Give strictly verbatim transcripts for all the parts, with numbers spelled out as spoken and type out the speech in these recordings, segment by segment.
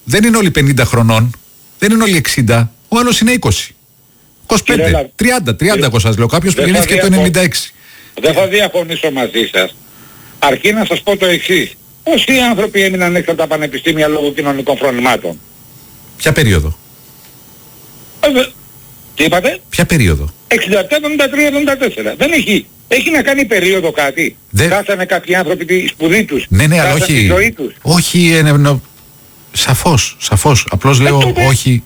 Δεν είναι όλοι πενήντα χρονών. Δεν είναι όλοι εξήντα. Ο άλλος είναι είκοσι. είκοσι πέντε, τριάντα, τριάντα εγώ σας λέω. Κάποιος που γεννήθηκε το ενενήντα έξι. Δεν θα διαφωνήσω μαζί σας. Αρκεί να σας πω το εξής. Πόσοι άνθρωποι έμειναν έξω από τα πανεπιστήμια λόγω κοινωνικών φρονημάτων? Ποια περίοδο? Ε, τι είπατε? Ποια περίοδο? εξήντα επτά, εβδομήντα τρία, εβδομήντα τέσσερα. Δεν έχει. Έχει να κάνει περίοδο κάτι. Δεν... Χάσανε κάποιοι άνθρωποι τη σπουδή τους. Ναι, ναι, αλλά όχι. Τη ζωή τους. Όχι, ε, ναι, ναι, σαφώς, σαφώς. Απλώς λέω ε, τότε... όχι.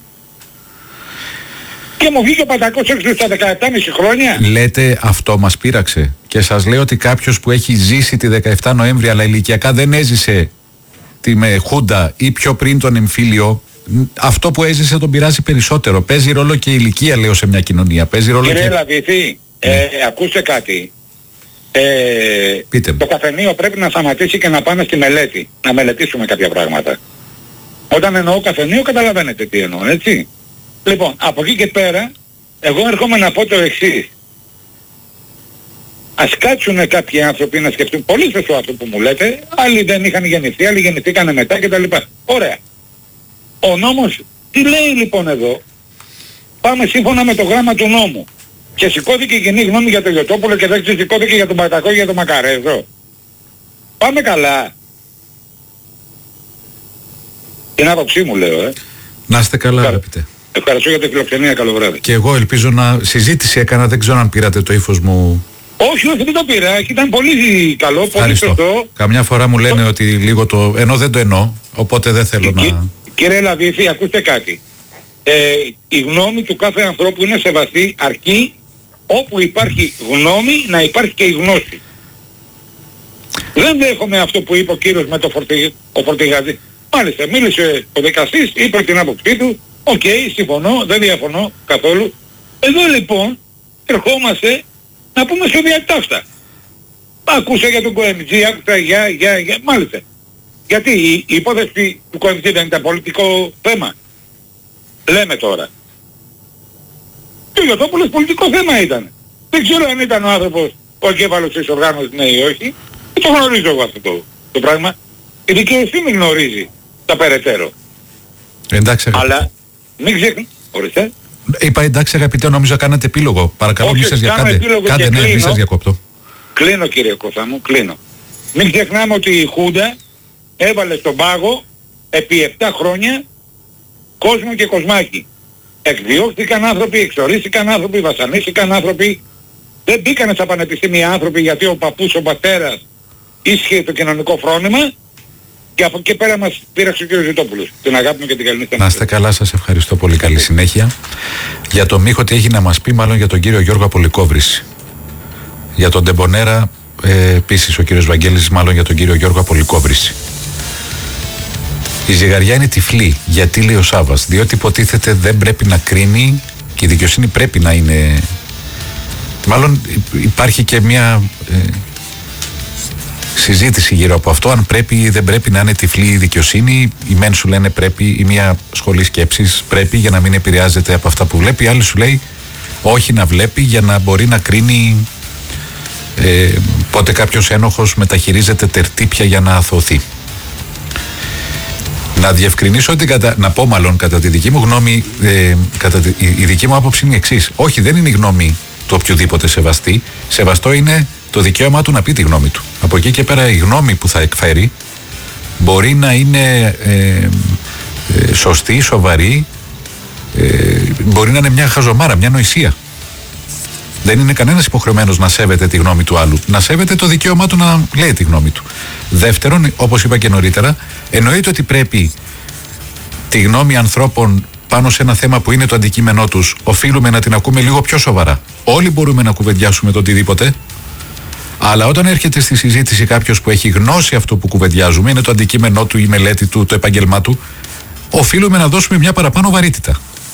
Και μου βγήκε ο Πατακός έξω στα δεκαεπτά και μισή χρόνια. Λέτε αυτό μας πείραξε. Και σας λέω ότι κάποιος που έχει ζήσει τη δεκαεφτά Νοέμβρη αλλά ηλικιακά δεν έζησε τη με Χούντα ή πιο πριν τον εμφύλιο, αυτό που έζησε τον πειράζει περισσότερο. Παίζει ρόλο και η ηλικία, λέω, σε μια κοινωνία. Παίζει ρόλο. Κύριε και... Λαβηθή, ε, ακούστε κάτι. Ε, Πείτε. Το καφενείο πρέπει να σταματήσει και να πάμε στη μελέτη. Να μελετήσουμε κάποια πράγματα. Όταν εννοώ καφενείο καταλαβαίνετε τι εννοώ, έτσι. Λοιπόν, από εκεί και πέρα, εγώ έρχομαι να πω το εξής. Ας κάτσουν κάποιοι άνθρωποι να σκεφτούν, πολύ σωστό αυτό που μου λέτε, άλλοι δεν είχαν γεννηθεί, άλλοι γεννηθήκανε μετά κτλ. Ωραία. Ο νόμος, τι λέει λοιπόν εδώ? Πάμε σύμφωνα με το γράμμα του νόμου. Και σηκώθηκε η κοινή γνώμη για τον Γιωτόπουλο και δεν σηκώθηκε για τον Πατακό, για τον Μακαρέζο. Πάμε καλά. Την άποψή μου λέω, ε. Να είστε καλά, αγαπητέ. Ευχαριστώ για την φιλοξενία, καλό βράδυ. Και εγώ ελπίζω να συζήτηση έκανα, δεν ξέρω αν πήρατε το ύφος μου. Όχι, όχι, δεν το πήρα. Ήταν πολύ καλό, πολύ Ευχαριστώ. σωστό. Καμιά φορά μου λένε ότι λίγο το... ενώ δεν το εννοώ, οπότε δεν θέλω Κυ... να... Κύριε Λαβίθη, ακούστε κάτι. Ε, η γνώμη του κάθε ανθρώπου είναι σεβαστή, αρκεί όπου υπάρχει γνώμη να υπάρχει και η γνώση. Δεν δέχομαι αυτό που είπε ο κύριος με το φορτι... ο φορτηγαζί. Μάλιστα, μίλησε ο δικαστής, είπε την άποψή του. Οκ, okay, συμφωνώ, δεν διαφωνώ καθόλου. Εδώ λοιπόν ερχόμαστε να πούμε στο διατάφτα. Άκουσα για τον Κοέμιτζη, άκουσα για, για, για, μάλιστα. Γιατί η, η υπόθεση του Κοέμιτζη δεν ήταν πολιτικό θέμα. Λέμε τώρα. Και ο Γιωτόπουλος πολιτικό θέμα ήταν. Δεν ξέρω αν ήταν ο άνθρωπος ο εγκέφαλος της οργάνωσης, ναι ή όχι. Δεν το γνωρίζω εγώ αυτό το, το πράγμα. Η δικαιοσύνη γνωρίζει τα περαιτέρω. Εντάξει, αγαπητέ. Αλλά μην ξεχνάτε. Ορίστε. Είπα εντάξει, αγαπητέ, νομίζω κάνατε επίλογο. Παρακαλώ, μη σας διακάντε. Κάντε, ναι, μη σας διακόπτω. Κλείνω, κύριε Κώστα μου, κλείνω. Μην ξεχνάμε ότι η Χούντα έβαλε στον πάγο επί επτά χρόνια κόσμο και κοσμάκι. Εκδιώχθηκαν άνθρωποι, εξορίστηκαν άνθρωποι, βασανίστηκαν άνθρωποι. Δεν μπήκανε στα πανεπιστήμια άνθρωποι γιατί ο παππούς, ο πατέρας ίσχυε το κοινωνικό φρόνημα. Και από εκεί πέρα μας πήραξε ο κύριος Ζητόπουλος. Την αγάπη μου και την καλή νύχτα. Να είστε καλά, σας ευχαριστώ πολύ. Καλή συνέχεια. Για τον Μίχο τι έχει να μας πει, μάλλον για τον κύριο Γιώργο Απολικόβρηση. Για τον Ντεμπονέρα, ε, επίσης ο κύριος Βαγγέλης, μάλλον για τον κύριο Γιώργο Απολικόβρηση. Η ζυγαριά είναι τυφλή. Γιατί, λέει ο Σάββας? Διότι υποτίθεται δεν πρέπει να κρίνει και η δικαιοσύνη πρέπει να είναι... Μάλλον υπάρχει και μια... Ε, συζήτηση γύρω από αυτό, αν πρέπει ή δεν πρέπει να είναι τυφλή η δικαιοσύνη. Οι μεν σου λένε πρέπει, ή μια σχολή σκέψης πρέπει για να μην επηρεάζεται από αυτά που βλέπει. Η άλλη σου λέει όχι, να βλέπει για να μπορεί να κρίνει ε, πότε κάποιος ένοχος μεταχειρίζεται τερτύπια για να αθωωθεί. Να διευκρινίσω ότι κατα... να πω μάλλον κατά τη δική μου γνώμη, ε, κατά τη... η δική μου άποψη είναι η εξής. Όχι, δεν είναι η γνώμη του οποιοδήποτε σεβαστή. Σεβαστό είναι το δικαίωμά του να πει τη γνώμη του. Από εκεί και πέρα η γνώμη που θα εκφέρει μπορεί να είναι ε, ε, σωστή, σοβαρή, ε, μπορεί να είναι μια χαζομάρα, μια νοησία. Δεν είναι κανένας υποχρεωμένος να σέβεται τη γνώμη του άλλου. Να σέβεται το δικαίωμά του να λέει τη γνώμη του. Δεύτερον, όπως είπα και νωρίτερα, εννοείται ότι πρέπει τη γνώμη ανθρώπων πάνω σε ένα θέμα που είναι το αντικείμενό τους, οφείλουμε να την ακούμε λίγο πιο σοβαρά. Όλοι μπορούμε να κουβεντιάσουμε το οτιδήποτε, αλλά όταν έρχεται στη συζήτηση κάποιος που έχει γνώση αυτό που κουβεντιάζουμε, είναι το αντικείμενό του, η μελέτη του, το επάγγελμά του, οφείλουμε να δώσουμε μια παραπάνω βαρύτητα.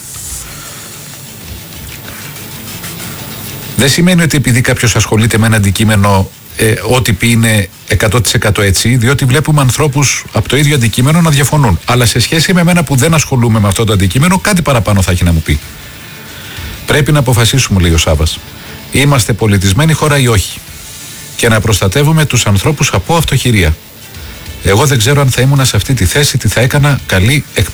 Δεν σημαίνει ότι επειδή κάποιος ασχολείται με ένα αντικείμενο, ε, ό,τι πει είναι εκατό τοις εκατό έτσι, διότι βλέπουμε ανθρώπους από το ίδιο αντικείμενο να διαφωνούν. Αλλά σε σχέση με μένα που δεν ασχολούμαι με αυτό το αντικείμενο, κάτι παραπάνω θα έχει να μου πει. Πρέπει να αποφασίσουμε, λέει ο Σάββας. Είμαστε πολιτισμένη χώρα ή όχι? Και να προστατεύουμε τους ανθρώπους από αυτοχειρία. Εγώ δεν ξέρω αν θα ήμουν σε αυτή τη θέση, τι θα έκανα. Καλή εκπαίδευση.